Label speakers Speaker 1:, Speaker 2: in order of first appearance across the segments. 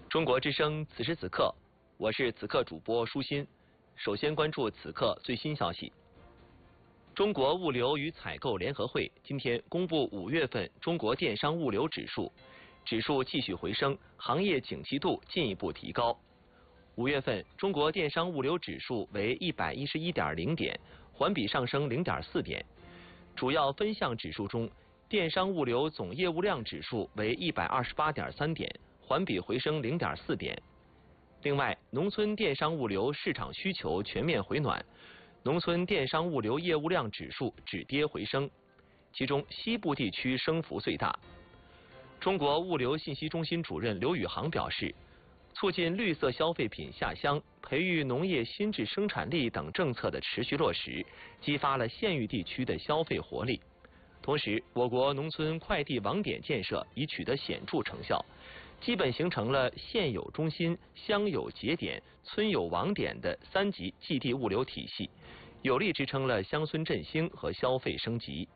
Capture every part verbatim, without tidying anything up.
Speaker 1: 中国之声，此时此刻，我是此刻主播舒心。首先关注此刻最新消息。中国物流与采购联合会今天公布五月份中国电商物流指数，指数继续回升，行业景气度进一步提高。五月份中国电商物流指数为一百一十一点零点，环比上升零点四点。主要分项指数中，电商物流总业务量指数为一百二十八点三点，环比回升零点四点。另外，农村电商物流市场需求全面回暖，农村电商物流业务量指数止跌回升，其中西部地区升幅最大。中国物流信息中心主任刘宇航表示，促进绿色消费品下乡、培育农业新质生产力等政策的持续落实，激发了县域地区的消费活力。同时，我国农村快递网点建设已取得显著成效，基本形成了县有中心、乡有节点、村有网点的三级寄递物流体系，有力支撑了乡村振兴和消费升级。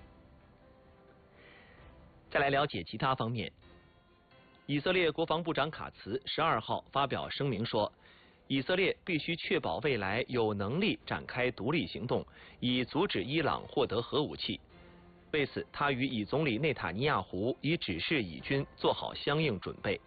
Speaker 1: 再来了解其他方面。以色列国防部长卡茨十二号发表声明说，以色列必须确保未来有能力展开独立行动，以阻止伊朗获得核武器。为此，他与以总理内塔尼亚胡已指示以军做好相应准备。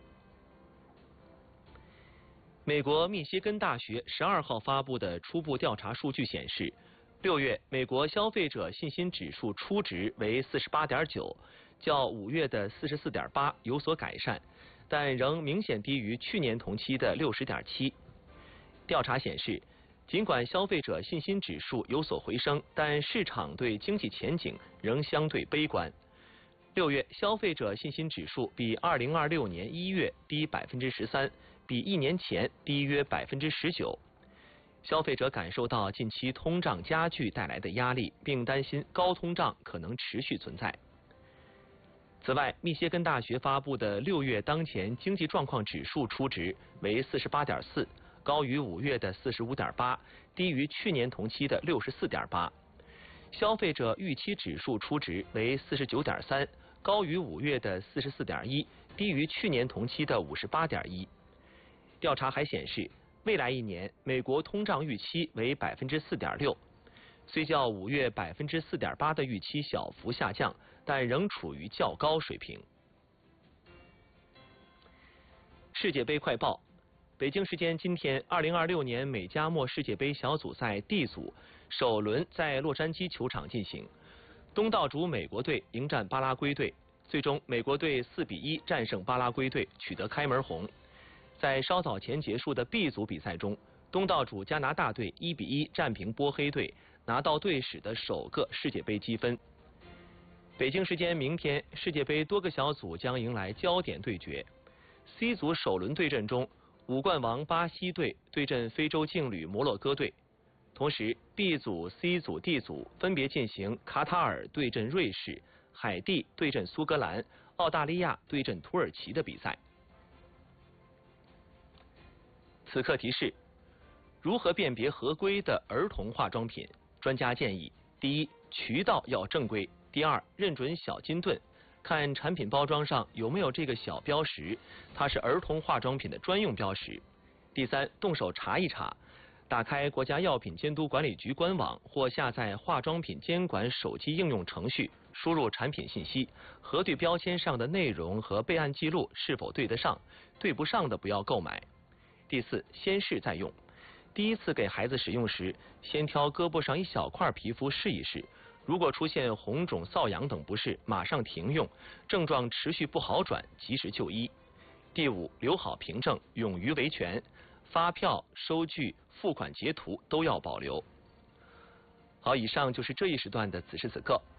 Speaker 1: 美国密歇根大学十二号发布的初步调查数据显示，六月美国消费者信心指数初值为四十八点九，较五月的四十四点八有所改善，但仍明显低于去年同期的六十点七。调查显示，尽管消费者信心指数有所回升，但市场对经济前景仍相对悲观。六月消费者信心指数比二零二六年一月低百分之十三，比一年前低约百分之十九。消费者感受到近期通胀加剧带来的压力，并担心高通胀可能持续存在。此外，密歇根大学发布的六月当前经济状况指数初值为四十八点四，高于五月的四十五点八，低于去年同期的六十四点八。消费者预期指数初值为四十九点三，高于五月的四十四点一，低于去年同期的五十八点一。调查还显示，未来一年美国通胀预期为百分之四点六，虽较五月百分之四点八的预期小幅下降，但仍处于较高水平。世界杯快报。北京时间今天，二零二六年美加墨世界杯小组赛 D 组首轮在洛杉矶球场进行，东道主美国队迎战巴拉圭队，最终美国队四比一战胜巴拉圭队，取得开门红。在稍早前结束的 B 组比赛中，东道主加拿大队一比一战平波黑队，拿到队史的首个世界杯积分。北京时间明天，世界杯多个小组将迎来焦点对决。C 组首轮对阵中，五冠王巴西队对阵非洲劲旅摩洛哥队，同时 B 组、C 组、D 组分别进行卡塔尔对阵瑞士、海地对阵苏格兰、澳大利亚对阵土耳其的比赛。此刻提示：如何辨别合规的儿童化妆品？专家建议：第一，渠道要正规；第二，认准小金盾，看产品包装上有没有这个小标识，它是儿童化妆品的专用标识。第三，动手查一查，打开国家药品监督管理局官网或下载化妆品监管手机应用程序，输入产品信息，核对标签上的内容和备案记录是否对得上，对不上的不要购买。第四，先试再用。第一次给孩子使用时，先挑胳膊上一小块皮肤试一试，如果出现红肿、瘙痒等不适，马上停用，症状持续不好转，及时就医。第五，留好凭证，勇于维权，发票、收据、付款截图都要保留。好，以上就是这一时段的此时此刻。